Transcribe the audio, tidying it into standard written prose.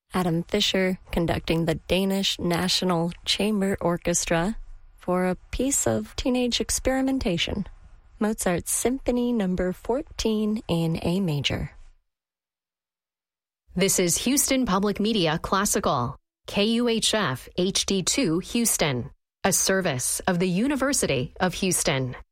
Adam Fischer conducting the Danish National Chamber Orchestra for a piece of teenage experimentation. Mozart's Symphony No. 14 in A major. This is Houston Public Media Classical, KUHF HD2 Houston, a service of the University of Houston.